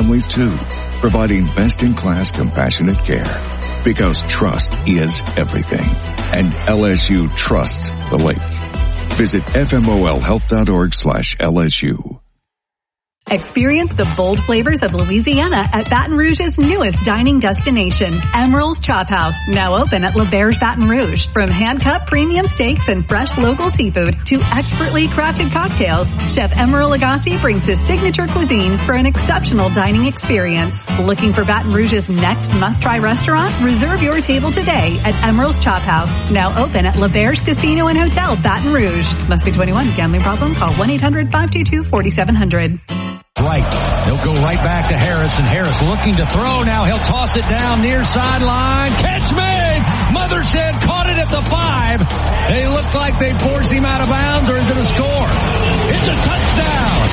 families too, providing best-in-class compassionate care. Because trust is everything. And LSU trusts the Lake. Visit fmolhealth.org/LSU. Experience the bold flavors of Louisiana at Baton Rouge's newest dining destination, Emeril's Chop House, now open at L'Auberge Baton Rouge. From hand-cut premium steaks and fresh local seafood to expertly crafted cocktails, Chef Emeril Lagasse brings his signature cuisine for an exceptional dining experience. Looking for Baton Rouge's next must-try restaurant? Reserve your table today at Emeril's Chop House, now open at L'Auberge Casino and Hotel, Baton Rouge. Must be 21. Gambling problem? Call 1-800-522-4700. Right. They'll go right back to Harris, and Harris looking to throw. Now he'll toss it down near sideline. Catch made! Mothershed caught it at the 5. They look like they force him out of bounds, or is it a score? It's a touchdown!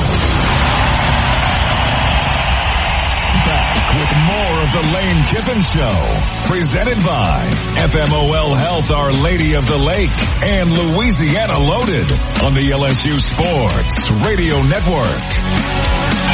Back with more of the Lane Kiffin Show. Presented by FMOL Health, Our Lady of the Lake, and Louisiana Loaded on the LSU Sports Radio Network.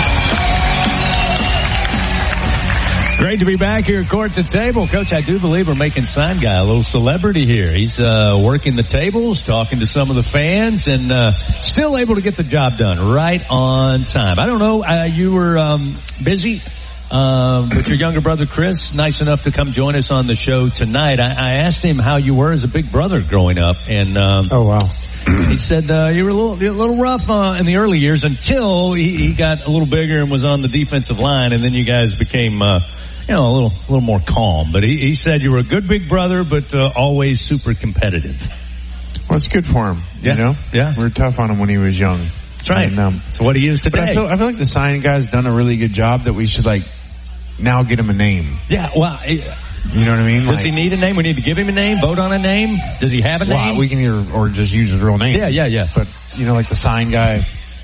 Great to be back here at Court to Table. Coach, I do believe we're making Sign Guy a little celebrity here. He's working the tables, talking to some of the fans, and still able to get the job done right on time. I don't know, you were busy, but your younger brother Chris, nice enough to come join us on the show tonight. I asked him how you were as a big brother growing up, and oh wow. He said you were a little rough in the early years until he got a little bigger and was on the defensive line, and then you guys became a little more calm. But he said you were a good big brother, but always super competitive. Well, it's good for him. Yeah. You know? Yeah. We were tough on him when he was young. That's right. And, so what he is today. But I feel like the Sign Guy's done a really good job that we should now get him a name. Yeah. Well. You know what I mean? Does he need a name? We need to give him a name, vote on a name. Does he have a name? We can either, or just use his real name. Yeah. But, like the Sign Guy.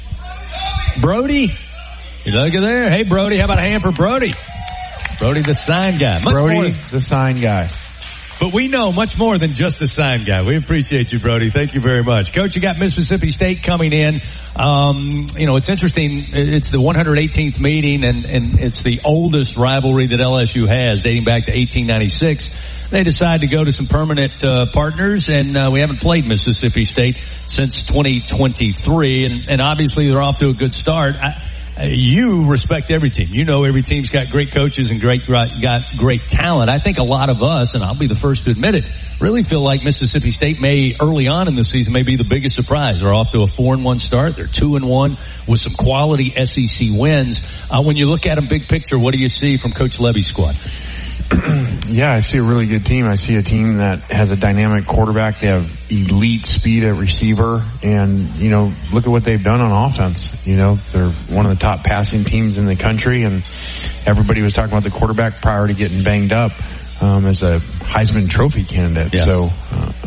Brody. You look at there. Hey, Brody, how about a hand for Brody? Brody the Sign Guy. The Sign Guy. But we know much more than just the Sign Guy. We appreciate you, Brody. Thank you very much. Coach, you got Mississippi State coming in. It's interesting. It's the 118th meeting, and it's the oldest rivalry that LSU has, dating back to 1896. They decide to go to some permanent partners, and we haven't played Mississippi State since 2023, and obviously they're off to a good start. You respect every team. You know every team's got great coaches and got great talent. I think a lot of us, and I'll be the first to admit it, really feel like Mississippi State may, early on in the season, may be the biggest surprise. They're off to a 4-1 start. They're 2-1 with some quality SEC wins. When you look at them big picture, what do you see from Coach Levy's squad? Yeah, I see a really good team. I see a team that has a dynamic quarterback. They have elite speed at receiver, and look at what they've done on offense. They're one of the top passing teams in the country, and everybody was talking about the quarterback prior to getting banged up as a Heisman Trophy candidate. Yeah. So,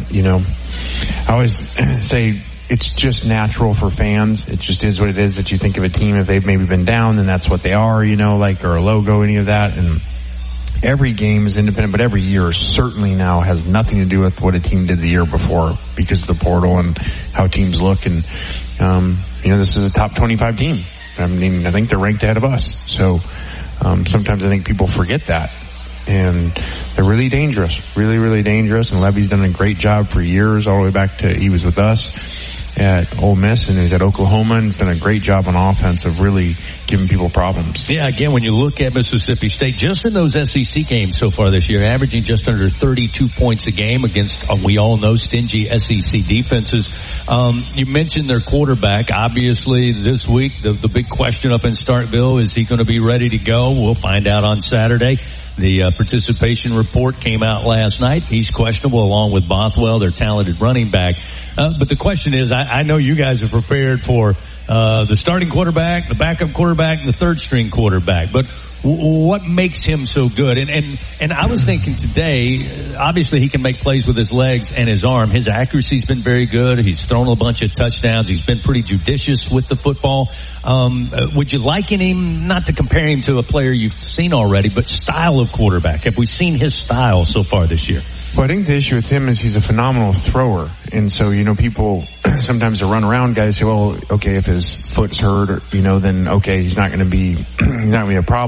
I always say it's just natural for fans. It just is what it is that you think of a team. If they've maybe been down, then that's what they are, or a logo, any of that, and every game is independent, but every year certainly now has nothing to do with what a team did the year before because of the portal and how teams look. And, this is a top 25 team. I think they're ranked ahead of us. So, sometimes I think people forget that. And they're really dangerous, really, really dangerous. And Levy's done a great job for years, all the way back to he was with us at Ole Miss and he's at Oklahoma, and he's done a great job on offense of really giving people problems. Yeah, again, when you look at Mississippi State, just in those SEC games so far this year, averaging just under 32 points a game against, we all know, stingy SEC defenses. You mentioned their quarterback. Obviously, this week, the big question up in Starkville, is he going to be ready to go? We'll find out on Saturday. The participation report came out last night. He's questionable along with Bothwell, their talented running back. But the question is, I know you guys are prepared for the starting quarterback, the backup quarterback, and the third string quarterback. But what makes him so good? And I was thinking today, obviously he can make plays with his legs and his arm. His accuracy's been very good. He's thrown a bunch of touchdowns. He's been pretty judicious with the football. Would you liken him, not to compare him to a player you've seen already, but style of quarterback? Have we seen his style so far this year? Well, I think the issue with him is he's a phenomenal thrower. And so, people sometimes to run around, guys say, well, okay, if his foot's hurt, then okay, he's not going to be a problem.